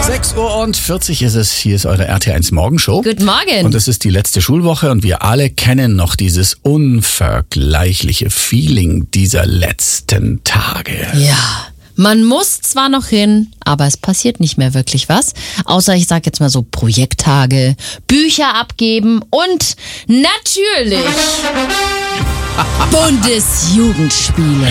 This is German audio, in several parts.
6:40 Uhr ist es. Hier ist eure RT1 Morgenshow. Guten Morgen. Und es ist die letzte Schulwoche und wir alle kennen noch dieses unvergleichliche Feeling dieser letzten Tage. Ja, man muss zwar noch hin, aber es passiert nicht mehr wirklich was. Außer, ich sag jetzt mal so, Projekttage, Bücher abgeben und natürlich Bundesjugendspiele.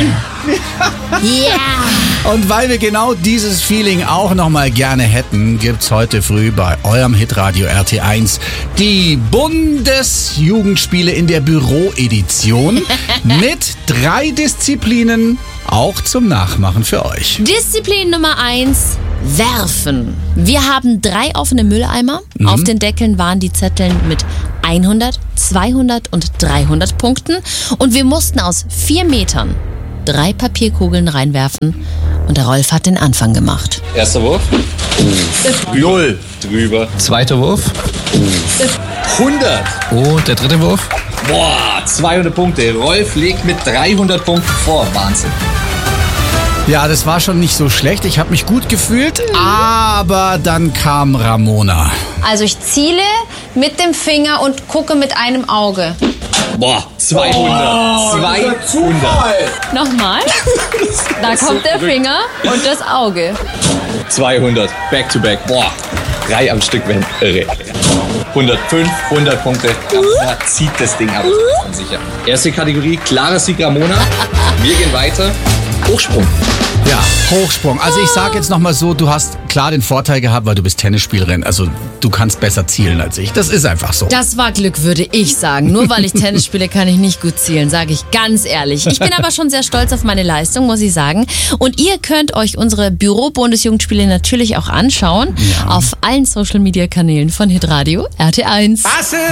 Ja! Und weil wir genau dieses Feeling auch nochmal gerne hätten, gibt's heute früh bei eurem Hitradio RT1 die Bundesjugendspiele in der Büroedition mit 3 Disziplinen, auch zum Nachmachen für euch. Disziplin Nummer 1, werfen. Wir haben 3 offene Mülleimer. Auf den Deckeln waren die Zettel mit 100, 200 und 300 Punkten. Und wir mussten aus 4 Metern 3 Papierkugeln reinwerfen. Und der Rolf hat den Anfang gemacht. Erster Wurf. 0. Drüber. Zweiter Wurf. 100. Oh, der dritte Wurf. Boah, 200 Punkte. Rolf legt mit 300 Punkten vor. Wahnsinn. Ja, das war schon nicht so schlecht. Ich habe mich gut gefühlt, aber dann kam Ramona. Also ich ziele mit dem Finger und gucke mit einem Auge. Boah, 200. 200. Nochmal. Da kommt der Finger und das Auge. 200. Back to back. Boah, 3 am Stück werden irre. 105, 100 Punkte. Ramona zieht das Ding ab. Das ist sicher. Erste Kategorie, klarer Sieg Ramona. Wir gehen weiter. Hochsprung. Ja, Hochsprung. Also ich sage jetzt nochmal so, du hast klar den Vorteil gehabt, weil du bist Tennisspielerin. Also du kannst besser zielen als ich. Das ist einfach so. Das war Glück, würde ich sagen. Nur weil ich Tennis spiele, kann ich nicht gut zielen, sage ich ganz ehrlich. Ich bin aber schon sehr stolz auf meine Leistung, muss ich sagen. Und ihr könnt euch unsere Büro-Bundesjugendspiele natürlich auch anschauen. Ja. Auf allen Social-Media-Kanälen von Hitradio RT1. Was ist